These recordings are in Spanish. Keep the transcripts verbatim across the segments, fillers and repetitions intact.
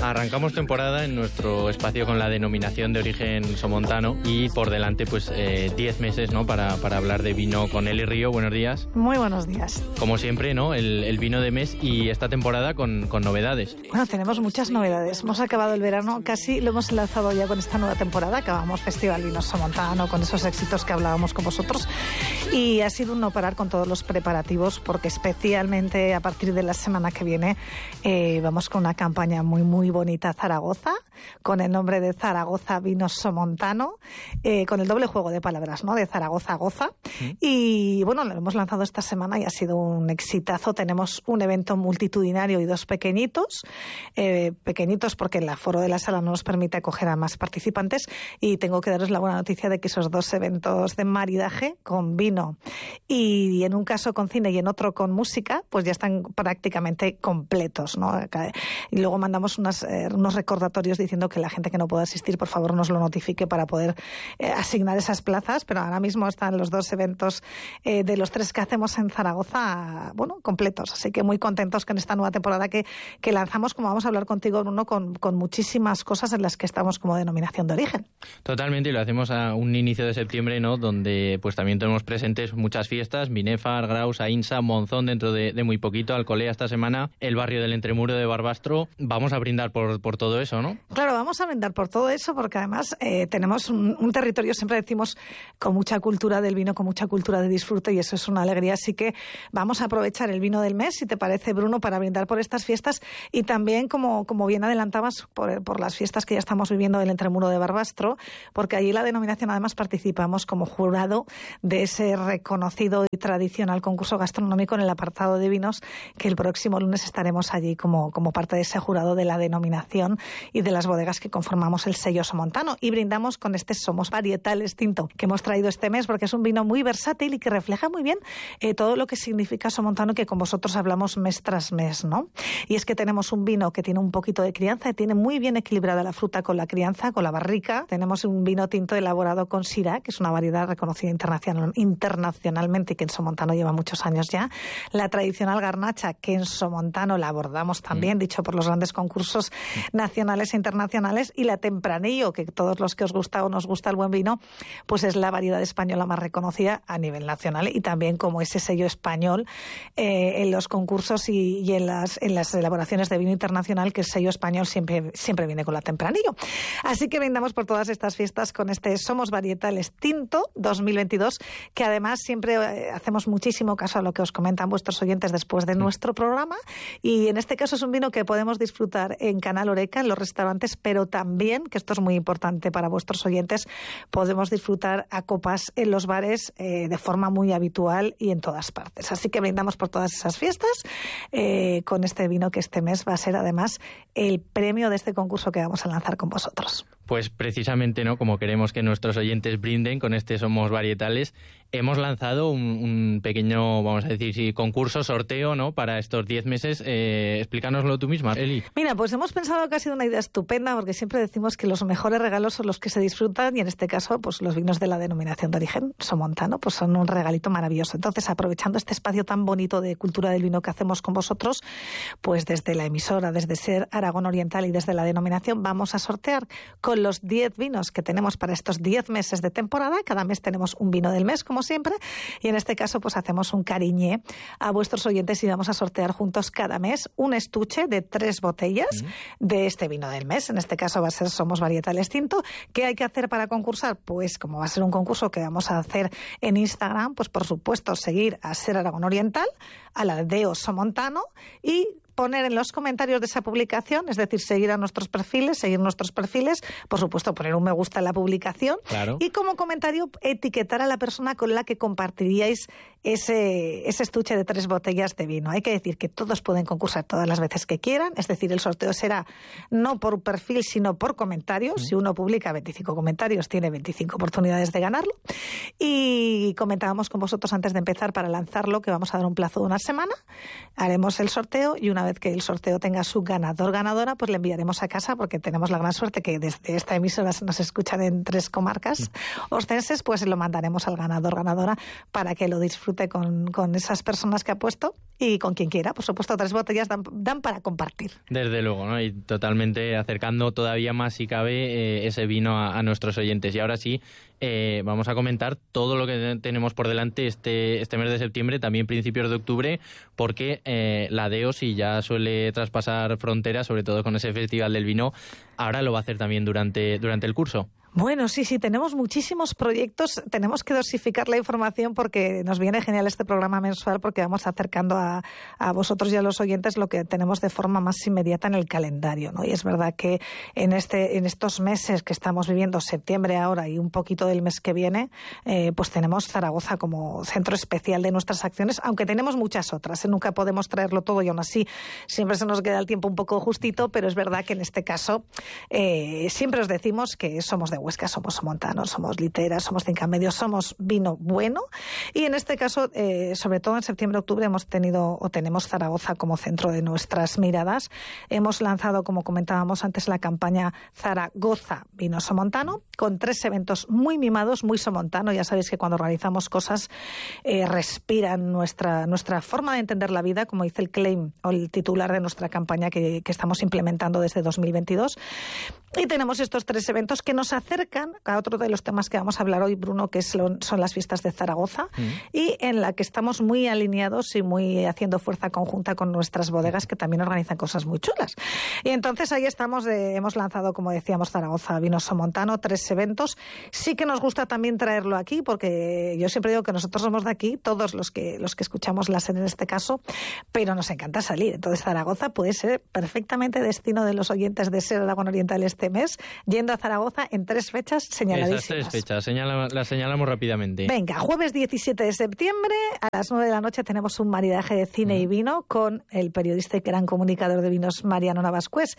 Arrancamos temporada en nuestro espacio con la denominación de origen somontano y por delante pues diez eh, meses, ¿no? Para, para hablar de vino con Eli Río. Buenos días. Muy buenos días. Como siempre, ¿no? El, el vino de mes y esta temporada con, con novedades. Bueno, tenemos muchas novedades. Hemos acabado el verano, casi lo hemos enlazado ya con esta nueva temporada. Acabamos Festival Vino Somontano con esos éxitos que hablábamos con vosotros y ha sido un no parar con todos los preparativos porque especialmente a partir de la semana que viene eh, vamos con una campaña muy muy bonita a Zaragoza, con el nombre de Zaragoza Vino Somontano, eh, con el doble juego de palabras, ¿no? De Zaragoza Goza. ¿Sí? Y bueno, lo hemos lanzado esta semana y ha sido un exitazo. Tenemos un evento multitudinario y dos pequeñitos, eh, pequeñitos porque el aforo de la sala no nos permite acoger a más participantes, y tengo que daros la buena noticia de que esos dos eventos de maridaje con vino y en un caso con cine y en otro con música, pues ya están prácticamente completos, ¿no? Y luego mandamos unas, eh, unos recordatorios diciendo que la gente que no pueda asistir, por favor, nos lo notifique para poder eh, asignar esas plazas, pero ahora mismo están los dos eventos eh, de los tres que hacemos en Zaragoza, bueno, completos, así que muy contentos con esta nueva temporada que, que lanzamos, como vamos a hablar contigo, Bruno, con, con muchísimas cosas en las que estamos como denominación de origen. Totalmente, y lo hacemos a un inicio de septiembre, ¿no? Donde pues también tenemos presentes muchas fiestas, Binefar, Graus, Ainsa, Monzón dentro de, de muy poquito, Alcolea esta semana, el barrio del Entremuro de Barbastro. Vamos a brindar por, por todo eso, ¿no? Claro, vamos a brindar por todo eso porque además eh, tenemos un, un territorio, siempre decimos, con mucha cultura del vino, con mucha cultura de disfrute, y eso es una alegría, así que vamos a aprovechar el vino del mes, si te parece, Bruno, para brindar por estas fiestas y también, como, como bien adelantabas, por, por las fiestas que ya estamos viviendo del Entremuro de Barbastro, porque allí la denominación además participamos como jurado de ese reconocido y tradicional concurso gastronómico en el apartado de vinos, que el próximo lunes estaremos allí como, como parte de ese jurado de la denominación y de las bodegas que conformamos el sello somontano, y brindamos con este Somos Varietales Tinto que hemos traído este mes porque es un vino muy versátil y que refleja muy bien eh, todo lo que significa somontano, que con vosotros hablamos mes tras mes, ¿no? Y es que tenemos un vino que tiene un poquito de crianza y tiene muy bien equilibrada la fruta con la crianza, con la barrica. Tenemos un vino tinto elaborado con Syrah, que es una variedad reconocida internacional, internacionalmente y que en somontano lleva muchos años ya. La tradicional garnacha, que en somontano la abordamos también, mm. dicho por los grandes concursos mm. nacionales e internacionales. Y la Tempranillo, que todos los que os gusta o nos gusta el buen vino, pues es la variedad española más reconocida a nivel nacional y también como ese sello español eh, en los concursos y, y en, las, en las elaboraciones de vino internacional, que el sello español siempre, siempre viene con la Tempranillo. Así que brindamos por todas estas fiestas con este Somos Varietales Tinto dos mil veintidós, que además siempre eh, hacemos muchísimo caso a lo que os comentan vuestros oyentes después de nuestro programa, y en este caso es un vino que podemos disfrutar en Canal Oreca, en los restaurantes, pero también, que esto es muy importante para vuestros oyentes, podemos disfrutar a copas en los bares eh, de forma muy habitual y en todas partes. Así que brindamos por todas esas fiestas eh, con este vino que este mes va a ser además el premio de este concurso que vamos a lanzar con vosotros. Pues precisamente, ¿no? Como queremos que nuestros oyentes brinden con este Somos Varietales, hemos lanzado un, un pequeño, vamos a decir, sí, concurso, sorteo, ¿no? Para estos diez meses. Eh, explícanoslo tú misma, Eli. Mira, pues hemos pensado que ha sido una idea estupenda, porque siempre decimos que los mejores regalos son los que se disfrutan, y en este caso, pues los vinos de la denominación de origen somontano, pues son un regalito maravilloso. Entonces, aprovechando este espacio tan bonito de cultura del vino que hacemos con vosotros, pues desde la emisora, desde Ser Aragón Oriental y desde la denominación, vamos a sortear con los diez vinos que tenemos para estos diez meses de temporada. Cada mes tenemos un vino del mes, como siempre, y en este caso pues hacemos un cariñé a vuestros oyentes y vamos a sortear juntos cada mes un estuche de tres botellas mm. de este vino del mes. En este caso va a ser Somos Varietales Tinto. ¿Qué hay que hacer para concursar? Pues como va a ser un concurso que vamos a hacer en Instagram, pues por supuesto seguir a Ser Aragón Oriental, a la D E O Somontano, y poner en los comentarios de esa publicación, es decir, seguir a nuestros perfiles, seguir nuestros perfiles, por supuesto poner un me gusta en la publicación, claro. Y como comentario etiquetar a la persona con la que compartiríais ese, ese estuche de tres botellas de vino. Hay que decir que todos pueden concursar todas las veces que quieran, es decir, el sorteo será no por perfil, sino por comentarios. Mm. Si uno publica veinticinco comentarios, tiene veinticinco oportunidades de ganarlo. Y comentábamos con vosotros antes de empezar para lanzarlo que vamos a dar un plazo de una semana, haremos el sorteo y una una vez que el sorteo tenga su ganador ganadora, pues le enviaremos a casa, porque tenemos la gran suerte que desde esta emisora nos escuchan en tres comarcas ostenses, pues lo mandaremos al ganador ganadora para que lo disfrute con, con esas personas que ha puesto y con quien quiera. Por supuesto, tres botellas dan, dan para compartir. Desde luego, ¿no? Y totalmente acercando todavía más, si cabe, eh, ese vino a, a nuestros oyentes. Y ahora sí, eh, vamos a comentar todo lo que tenemos por delante este, este mes de septiembre, también principios de octubre, porque eh, la D E O, si ya suele traspasar fronteras, sobre todo con ese Festival del Vino, ahora lo va a hacer también durante, durante el curso. Bueno, sí, sí, tenemos muchísimos proyectos. Tenemos que dosificar la información porque nos viene genial este programa mensual, porque vamos acercando a, a vosotros y a los oyentes lo que tenemos de forma más inmediata en el calendario, ¿no? Y es verdad que en este en estos meses que estamos viviendo, septiembre ahora y un poquito del mes que viene, eh, pues tenemos Zaragoza como centro especial de nuestras acciones, aunque tenemos muchas otras, ¿eh? Nunca podemos traerlo todo y aún así siempre se nos queda el tiempo un poco justito, pero es verdad que en este caso eh, siempre os decimos que somos de Huesca, somos montanos, somos literas, somos cincamedio, somos vino bueno, y en este caso, eh, sobre todo en septiembre, octubre, hemos tenido o tenemos Zaragoza como centro de nuestras miradas. Hemos lanzado, como comentábamos antes, la campaña Zaragoza Vino Somontano, con tres eventos muy mimados, muy somontano. Ya sabéis que cuando organizamos cosas eh, respiran nuestra, nuestra forma de entender la vida, como dice el claim o el titular de nuestra campaña que, que estamos implementando desde dos mil veintidós. Y tenemos estos tres eventos que nos acercan a otro de los temas que vamos a hablar hoy, Bruno, que son, son las fiestas de Zaragoza, mm. y en la que estamos muy alineados y muy haciendo fuerza conjunta con nuestras bodegas, que también organizan cosas muy chulas. Y entonces ahí estamos, de, hemos lanzado, como decíamos, Zaragoza Vino Somontano, tres eventos. Sí que nos gusta también traerlo aquí, porque yo siempre digo que nosotros somos de aquí, todos los que los que escuchamos la SER en este caso, pero nos encanta salir. Entonces Zaragoza puede ser perfectamente destino de los oyentes de SER Aragón Oriental este mes, yendo a Zaragoza en tres fechas señaladísimas. Esas tres fechas, señala, las señalamos rápidamente. Venga, jueves diecisiete de septiembre, a las nueve de la noche tenemos un maridaje de cine mm. y vino con el periodista y gran comunicador de vinos Mariano Navascués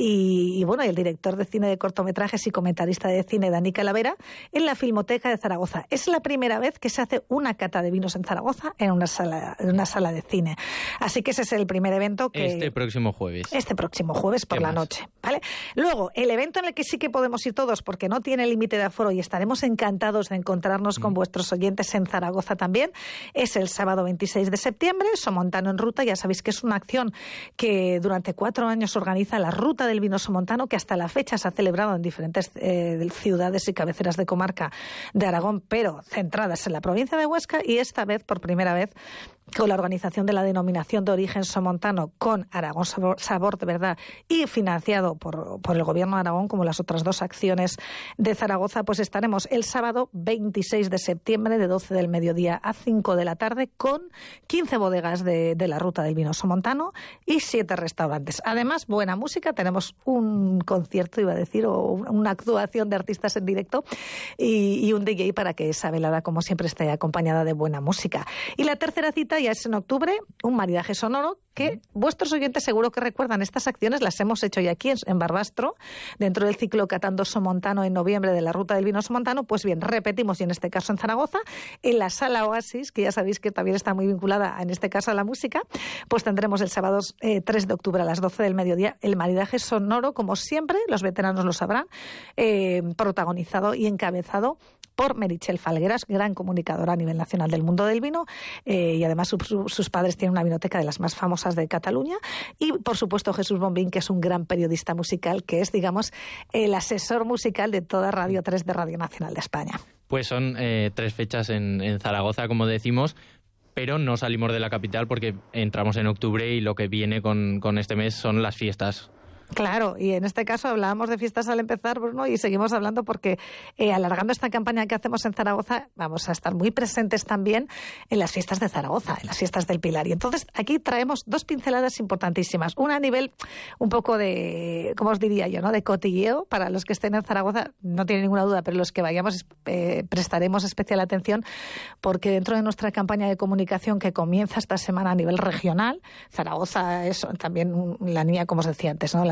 y, y bueno, el director de cine de cortometrajes y comentarista de cine Dani Calavera en la Filmoteca de Zaragoza. Es la primera vez que se hace una cata de vinos en Zaragoza en una sala, en una sala de cine. Así que ese es el primer evento que... Este próximo jueves. Este próximo jueves por la más? noche, ¿vale? Luego, el evento en el que sí que podemos ir todos, porque no tiene límite de aforo y estaremos encantados de encontrarnos mm. con vuestros oyentes en Zaragoza también, es el sábado veintiséis de septiembre, Somontano en Ruta. Ya sabéis que es una acción que durante cuatro años organiza la Ruta del Vino Somontano, que hasta la fecha se ha celebrado en diferentes eh, ciudades y cabeceras de comarca de Aragón, pero centradas en la provincia de Huesca, y esta vez, por primera vez, con la organización de la denominación de origen somontano con Aragón Sabor, Sabor de Verdad y financiado por, por el Gobierno de Aragón, como las otras dos acciones de Zaragoza, pues estaremos el sábado veintiséis de septiembre de doce del mediodía a cinco de la tarde con quince bodegas de, de la Ruta del Vino Somontano y siete restaurantes. Además, buena música, tenemos un concierto, iba a decir, o una actuación de artistas en directo y, y un D J para que esa velada, como siempre, esté acompañada de buena música. Y la tercera cita ya es en octubre, un maridaje sonoro que vuestros oyentes seguro que recuerdan. Estas acciones las hemos hecho ya aquí en, en Barbastro, dentro del ciclo Catando Somontano en noviembre de la Ruta del Vino Somontano. Pues bien, repetimos, y en este caso en Zaragoza, en la Sala Oasis, que ya sabéis que también está muy vinculada en este caso a la música, pues tendremos el sábado eh, tres de octubre a las doce del mediodía el maridaje sonoro, como siempre, los veteranos lo sabrán, eh, protagonizado y encabezado por Meritxell Falgueras, gran comunicadora a nivel nacional del mundo del vino, eh, y además su, su, sus padres tienen una vinoteca de las más famosas de Cataluña, y por supuesto Jesús Bombín, que es un gran periodista musical, que es, digamos, el asesor musical de toda Radio tres de Radio Nacional de España. Pues son eh, tres fechas en, en Zaragoza, como decimos, pero no salimos de la capital porque entramos en octubre y lo que viene con, con este mes son las fiestas. Claro, y en este caso hablábamos de fiestas al empezar, Bruno, y seguimos hablando porque eh, alargando esta campaña que hacemos en Zaragoza, vamos a estar muy presentes también en las fiestas de Zaragoza, en las fiestas del Pilar. Y entonces aquí traemos dos pinceladas importantísimas. Una a nivel un poco de, ¿cómo os diría yo?, ¿no?, de cotilleo para los que estén en Zaragoza, no tiene ninguna duda, pero los que vayamos eh, prestaremos especial atención, porque dentro de nuestra campaña de comunicación que comienza esta semana a nivel regional, Zaragoza es también la niña, como os decía antes, ¿no?, la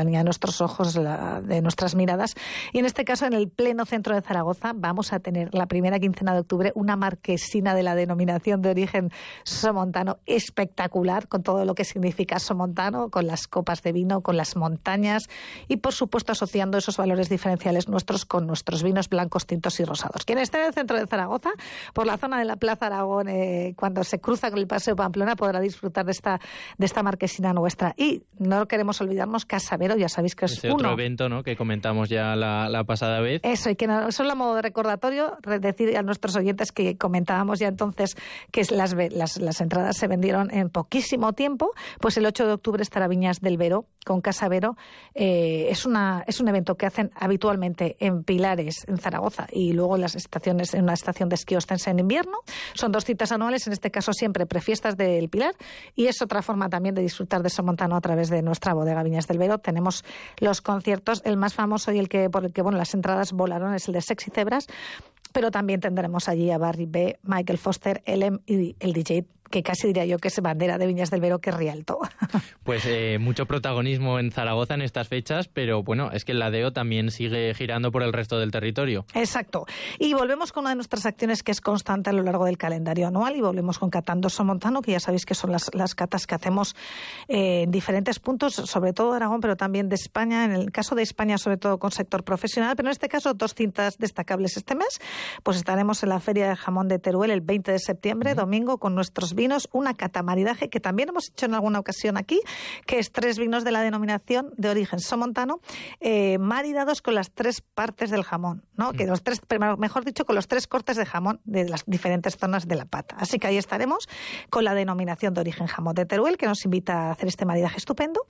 sintonía de nuestros ojos, la, de nuestras miradas. Y en este caso, en el pleno centro de Zaragoza, vamos a tener la primera quincena de octubre una marquesina de la denominación de origen somontano espectacular, con todo lo que significa somontano, con las copas de vino, con las montañas y, por supuesto, asociando esos valores diferenciales nuestros con nuestros vinos blancos, tintos y rosados. Quien esté en el centro de Zaragoza, por la zona de la Plaza Aragón, eh, cuando se cruza con el Paseo Pamplona, podrá disfrutar de esta, de esta marquesina nuestra. Y no queremos olvidarnos Casavero, ya sabéis que es Ese uno. otro evento, ¿no?, que comentamos ya la, la pasada vez. Eso, y que no, solo a modo de recordatorio, decir a nuestros oyentes que comentábamos ya entonces que las, las, las entradas se vendieron en poquísimo tiempo. Pues el ocho de octubre estará Viñas del Vero con Casavero. Eh, es, una, es un evento que hacen habitualmente en Pilares, en Zaragoza, y luego en las estaciones, en una estación de esquí ostense en invierno. Son dos citas anuales, en este caso siempre prefiestas del Pilar, y es otra forma también de disfrutar de somontano a través de nuestra bodega Viñas del Vero. Tenemos los conciertos, el más famoso y el que por el que bueno las entradas volaron es el de Sexy Cebras, pero también tendremos allí a Barry B, Michael Foster, Elem y el D J, que casi diría yo que es bandera de Viñas del Vero, que es Rialto. Pues eh, mucho protagonismo en Zaragoza en estas fechas, pero bueno, es que el ladeo también sigue girando por el resto del territorio. Exacto. Y volvemos con una de nuestras acciones que es constante a lo largo del calendario anual, y volvemos con Catando Somontano, que ya sabéis que son las, las catas que hacemos eh, en diferentes puntos, sobre todo de Aragón, pero también de España. En el caso de España, sobre todo con sector profesional, pero en este caso dos cintas destacables este mes. Pues estaremos en la Feria de Jamón de Teruel el veinte de septiembre, uh-huh. domingo, con nuestros vinos, una catamaridaje que también hemos hecho en alguna ocasión aquí, que es tres vinos de la denominación de origen somontano, eh, maridados con las tres partes del jamón, ¿no? Mm. Que los tres, mejor dicho, con los tres cortes de jamón de las diferentes zonas de la pata. Así que ahí estaremos con la denominación de origen Jamón de Teruel, que nos invita a hacer este maridaje estupendo.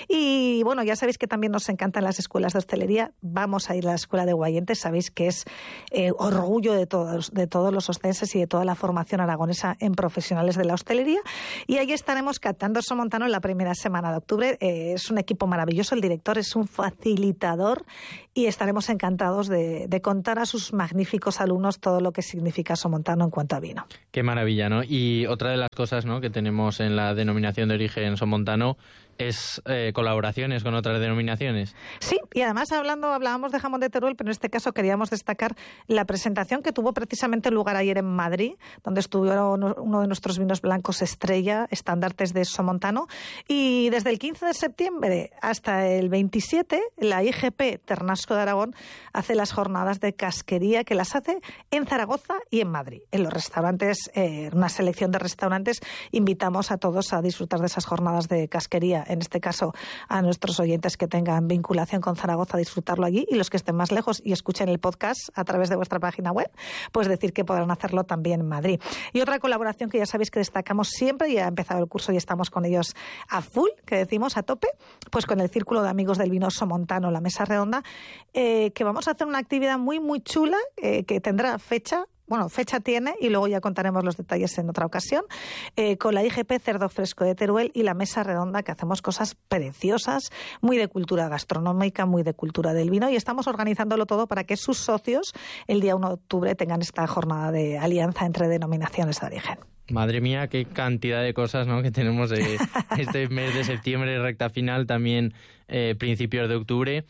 Y bueno, ya sabéis que también nos encantan las escuelas de hostelería. Vamos a ir a la escuela de Guayentes, sabéis que es eh, orgullo de todos, de todos los ostenses y de toda la formación aragonesa en profesionales de la hostelería, y ahí estaremos catando somontano en la primera semana de octubre. Eh, es un equipo maravilloso, el director es un facilitador y estaremos encantados de, de contar a sus magníficos alumnos todo lo que significa somontano en cuanto a vino. Qué maravilla, ¿no? Y otra de las cosas, ¿no?, que tenemos en la denominación de origen somontano es eh, colaboraciones con otras denominaciones. Sí, y además hablando hablábamos de jamón de Teruel, pero en este caso queríamos destacar la presentación que tuvo precisamente lugar ayer en Madrid, donde estuvieron uno de nuestros vinos blancos estrella, estandartes de somontano, y desde el quince de septiembre hasta el veintisiete, la I G P Ternasco de Aragón hace las jornadas de casquería, que las hace en Zaragoza y en Madrid. En los restaurantes, eh, una selección de restaurantes, invitamos a todos a disfrutar de esas jornadas de casquería. En este caso, a nuestros oyentes que tengan vinculación con Zaragoza, disfrutarlo allí, y los que estén más lejos y escuchen el podcast a través de vuestra página web, pues decir que podrán hacerlo también en Madrid. Y otra colaboración que ya sabéis que destacamos siempre, y ha empezado el curso y estamos con ellos a full, que decimos a tope, pues con el Círculo de Amigos del Vino Somontano, la Mesa Redonda, eh, que vamos a hacer una actividad muy, muy chula, eh, que tendrá fecha. Bueno, fecha tiene, y luego ya contaremos los detalles en otra ocasión, eh, con la I G P Cerdo Fresco de Teruel y la Mesa Redonda, que hacemos cosas preciosas, muy de cultura gastronómica, muy de cultura del vino, y estamos organizándolo todo para que sus socios el día uno de octubre tengan esta jornada de alianza entre denominaciones de origen. Madre mía, qué cantidad de cosas, ¿no?, que tenemos eh, este mes de septiembre, recta final, también eh, principios de octubre.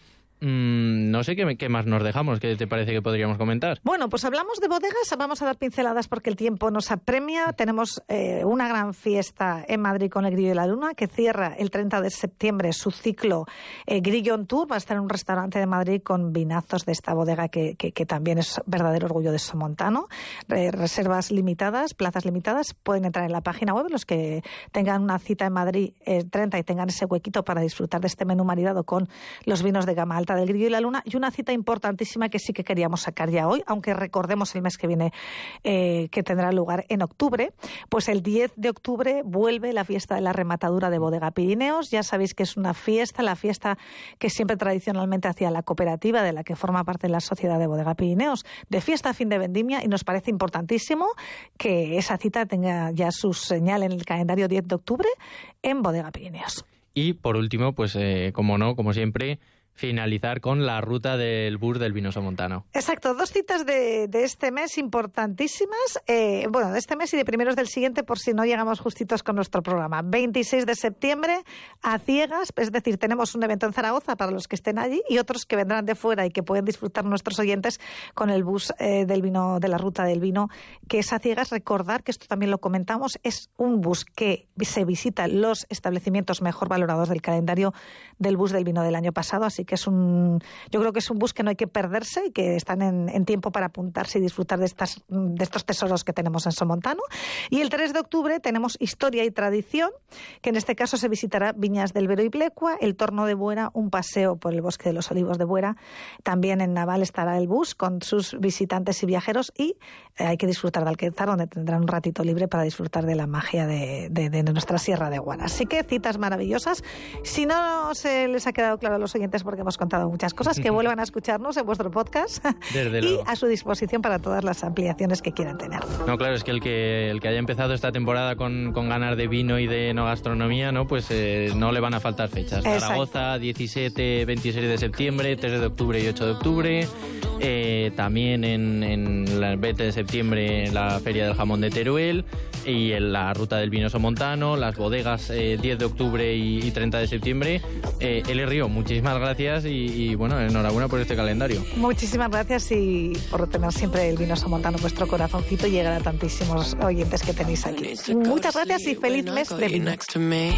Mm, no sé qué, qué más nos dejamos, ¿qué te parece que podríamos comentar? Bueno, pues hablamos de bodegas, vamos a dar pinceladas porque el tiempo nos apremia. Tenemos eh, una gran fiesta en Madrid con el Grillo y la Luna, que cierra el treinta de septiembre su ciclo eh, Grillo on Tour. Va a estar en un restaurante de Madrid con vinazos de esta bodega que, que, que también es verdadero orgullo de somontano. Eh, reservas limitadas, plazas limitadas, pueden entrar en la página web. Los que tengan una cita en Madrid el treinta y tengan ese huequito para disfrutar de este menú maridado con los vinos de gama alta del Grillo y la Luna. Y una cita importantísima que sí que queríamos sacar ya hoy, aunque recordemos el mes que viene eh, que tendrá lugar en octubre, pues el diez de octubre vuelve la fiesta de la rematadura de Bodega Pirineos. Ya sabéis que es una fiesta, la fiesta que siempre tradicionalmente hacía la cooperativa de la que forma parte la Sociedad de Bodega Pirineos, de fiesta a fin de vendimia, y nos parece importantísimo que esa cita tenga ya su señal en el calendario diez de octubre en Bodega Pirineos. Y por último, pues eh, como no, como siempre, finalizar con la ruta del bus del vino somontano. Exacto, dos citas de, de este mes importantísimas, eh, bueno, de este mes y de primeros del siguiente, por si no llegamos justitos con nuestro programa. veintiséis de septiembre, a ciegas, es decir, tenemos un evento en Zaragoza para los que estén allí y otros que vendrán de fuera y que pueden disfrutar nuestros oyentes con el bus eh, del vino, de la ruta del vino, que es a ciegas. Recordar que esto también lo comentamos, es un bus que se visita los establecimientos mejor valorados del calendario del bus del vino del año pasado, así que es un, yo creo que es un bus que no hay que perderse y que están en, en tiempo para apuntarse y disfrutar de estas, de estos tesoros que tenemos en Somontano. Y el tres de octubre tenemos Historia y Tradición, que en este caso se visitará Viñas del Vero y Blecua, el Torno de Buera, un paseo por el Bosque de los Olivos de Buera. También en Naval estará el bus con sus visitantes y viajeros y eh, hay que disfrutar de Alquenzar, donde tendrán un ratito libre para disfrutar de la magia de, de, de nuestra Sierra de Guara. Así que citas maravillosas. Si no se les ha quedado claro a los oyentes porque hemos contado muchas cosas, que vuelvan a escucharnos en vuestro podcast Desde y luego. a su disposición para todas las ampliaciones que quieran tener. No, claro, es que el que el que haya empezado esta temporada con, con ganas de vino y de no gastronomía, ¿no? Pues eh, no le van a faltar fechas. Exacto. Zaragoza, diecisiete, veintiséis de septiembre, tres de octubre y ocho de octubre. Eh, también en, en el veinte de septiembre la Feria del Jamón de Teruel y en la Ruta del Vino Somontano, las bodegas eh, diez de octubre y, y treinta de septiembre. Eh, Eli Río, muchísimas gracias y, y bueno, enhorabuena por este calendario. Muchísimas gracias y por tener siempre el vino somontano en vuestro corazoncito y llegar a tantísimos oyentes que tenéis aquí. Muchas gracias y feliz mes de vino.